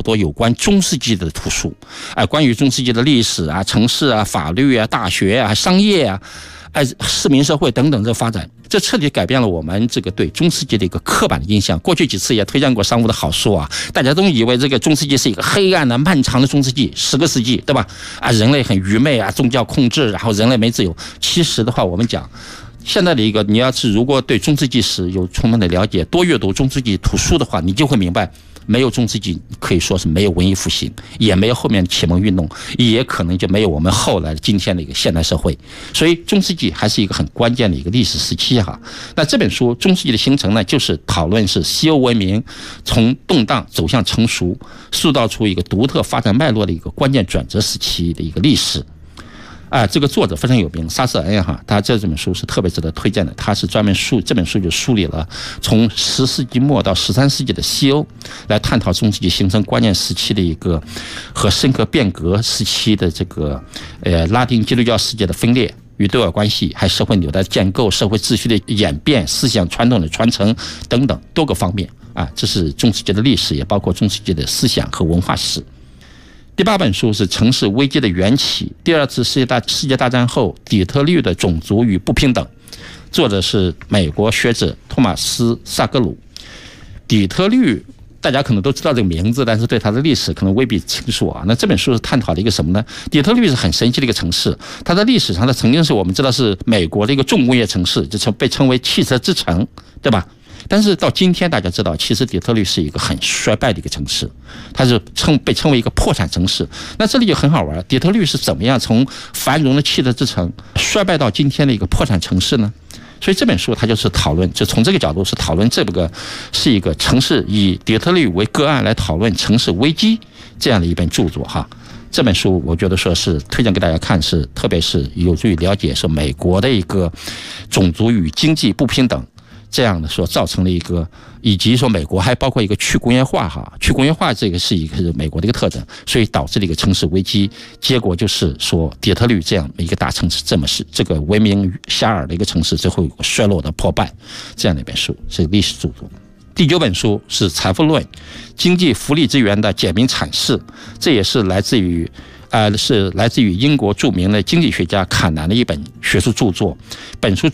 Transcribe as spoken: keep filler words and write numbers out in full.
多有关中世纪的图书，哎，关于中世纪的历史啊、城市啊、法律啊、大学啊、商业啊、哎市民社会等等这发展，这彻底改变了我们这个对中世纪的一个刻板的印象。过去几次也推荐过商务的好书啊，大家都以为这个中世纪是一个黑暗的、漫长的中世纪，十个世纪，对吧？啊，人类很愚昧啊，宗教控制，然后人类没自由。其实的话，我们讲。现在的一个，你要是如果对中世纪史有充分的了解，多阅读中世纪图书的话，你就会明白，没有中世纪可以说是没有文艺复兴，也没有后面的启蒙运动，也可能就没有我们后来今天的一个现代社会。所以中世纪还是一个很关键的一个历史时期哈。那这本书《中世纪的形成》呢，就是讨论是西欧文明从动荡走向成熟，塑造出一个独特发展脉络的一个关键转折时期的一个历史。啊，这个作者非常有名，沙瑟恩哈，他这本书是特别值得推荐的。他是专门梳这本书就梳理了从十世纪末到十三世纪的西欧，来探讨中世纪形成关键时期的一个和深刻变革时期的这个呃拉丁基督教世界的分裂与对外关系，还社会纽带建构、社会秩序的演变、思想传统的传承等等多个方面啊。这是中世纪的历史，也包括中世纪的思想和文化史。第八本书是城市危机的缘起，第二次世界大世界大战后底特律的种族与不平等，作者是美国学者托马斯·萨格鲁。底特律大家可能都知道这个名字，但是对它的历史可能未必清楚啊。那这本书是探讨了一个什么呢？底特律是很神奇的一个城市，它在历史上它曾经是我们知道是美国的一个重工业城市，就称被称为汽车之城，对吧？但是到今天大家知道，其实底特律是一个很衰败的一个城市，它是称被称为一个破产城市。那这里就很好玩，底特律是怎么样从繁荣的汽车之城衰败到今天的一个破产城市呢？所以这本书它就是讨论，就从这个角度是讨论这个是一个城市以底特律为个案来讨论城市危机这样的一本著作哈。这本书我觉得说是推荐给大家看，是特别是有助于了解说美国的一个种族与经济不平等。这样的说造成了一个，以及说美国还包括一个去工业化哈，去工业化这个是一个是美国的一个特征，所以导致了一个城市危机。结果就是说底特律这样一个大城市，这么是这个闻名遐迩的一个城市，最后有个衰落的破败，这样的一本书是历史著作。第九本书是《财富论：经济福利资源的简明阐释》，这也是来自于。呃，是来自于英国著名的经济学家坎南的一本学术著作。本书